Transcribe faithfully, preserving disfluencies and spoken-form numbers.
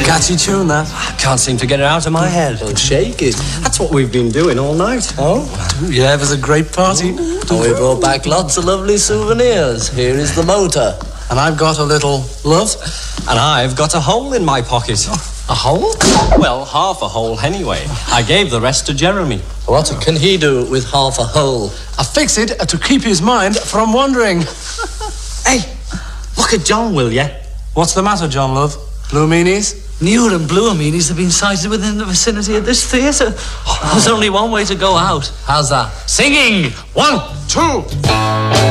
Catchy tune, that. I can't seem to get it out of my head. Well, shake it. That's what we've been doing all night. Oh? Yeah, it was a great party. And we brought back lots of lovely souvenirs. Here is the motor. And I've got a little love. And I've got a hole in my pocket. A hole? Well, half a hole anyway. I gave the rest to Jeremy. What can he do with half a hole? I fix it to keep his mind from wandering. Hey, look at John, will ya? What's the matter, John, love? Blue meanies? Newer and bluer meanies have been sighted within the vicinity of this theatre. There's only one way to go out. How's that? Singing! One, two.